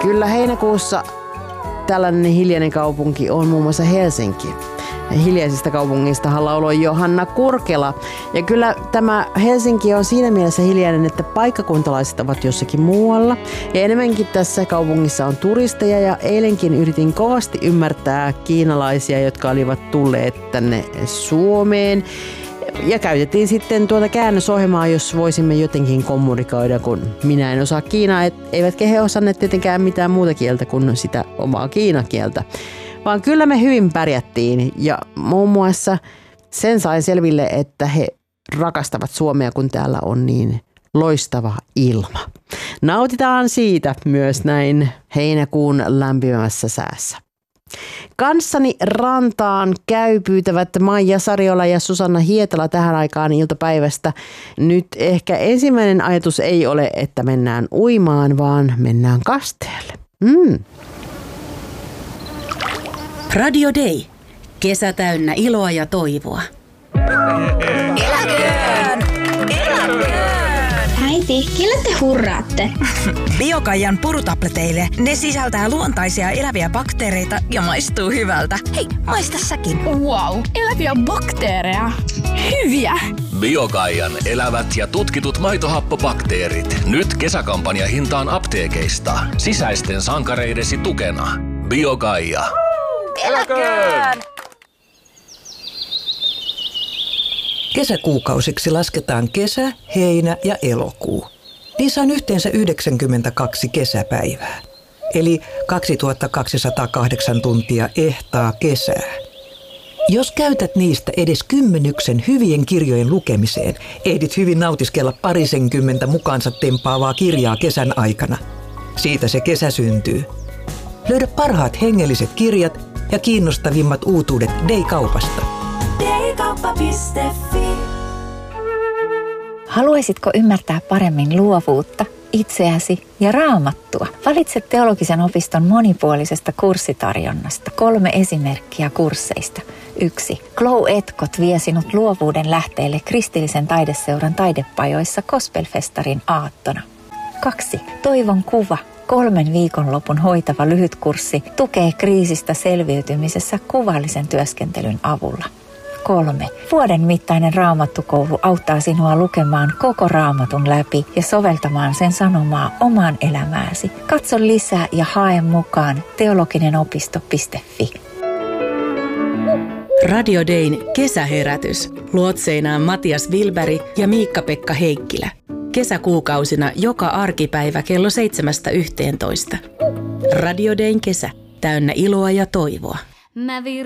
Kyllä heinäkuussa tällainen hiljainen kaupunki on muun muassa Helsinki. Hiljaisista kaupungistahan lauloi Johanna Kurkela. Ja kyllä tämä Helsinki on siinä mielessä hiljainen, että paikkakuntalaiset ovat jossakin muualla. Ja enemmänkin tässä kaupungissa on turisteja ja eilenkin yritin kovasti ymmärtää kiinalaisia, jotka olivat tulleet tänne Suomeen. Ja käytettiin sitten tuota käännösohjelmaa, jos voisimme jotenkin kommunikoida, kun minä en osaa kiinaa, eivätkä he osanneet tietenkään mitään muuta kieltä kuin sitä omaa kiinakieltä. Vaan kyllä me hyvin pärjättiin ja muun muassa sen sain selville, että he rakastavat Suomea, kun täällä on niin loistava ilma. Nautitaan siitä myös näin heinäkuun lämpimässä säässä. Kanssani rantaan pyytävät Maija Sariola ja Susanna Hietala tähän aikaan iltapäivästä. Nyt ehkä ensimmäinen ajatus ei ole, että mennään uimaan, vaan mennään kasteelle. Radio Day. Kesä täynnä iloa ja toivoa. Eläköön! Äiti, kelle te hurraatte? Biokaijan purutableteille. Ne sisältää luontaisia eläviä bakteereita ja maistuu hyvältä. Hei, maista säkin. Wow, eläviä bakteereja. Hyviä! Biokaijan elävät ja tutkitut maitohappobakteerit. Nyt kesäkampanja hintaan apteekeista. Sisäisten sankareidesi tukena. Biokaija. Eläköön! Kesäkuukausiksi lasketaan kesä, heinä ja elokuu. Niissä on yhteensä 92 kesäpäivää, eli 2208 tuntia ehtaa kesää. Jos käytät niistä edes 10 hyvien kirjojen lukemiseen, ehdit hyvin nautiskella 20 mukaansa tempaavaa kirjaa kesän aikana. Siitä se kesä syntyy. Löydä parhaat hengelliset kirjat ja kiinnostavimmat uutuudet Day-kaupasta. Daykauppa.fi. Haluaisitko ymmärtää paremmin luovuutta, itseäsi ja Raamattua? Valitse Teologisen opiston monipuolisesta kurssitarjonnasta 3 esimerkkiä kursseista. 1. Glow Etkot vie sinut luovuuden lähteelle kristillisen taideseuran taidepajoissa Gospelfestarin aattona. 2. Toivon kuva. 3 viikonlopun hoitava lyhytkurssi tukee kriisistä selviytymisessä kuvallisen työskentelyn avulla. 3. Vuoden mittainen raamattukoulu auttaa sinua lukemaan koko raamatun läpi ja soveltamaan sen sanomaa omaan elämääsi. Katso lisää ja hae mukaan teologinenopisto.fi. Radio Dayn kesäherätys. Luotseinaan Matias Wilberg ja Miikka-Pekka Heikkilä. Kesäkuukausina joka arkipäivä kello 7–11. Radio Dayn kesä. Täynnä iloa ja toivoa.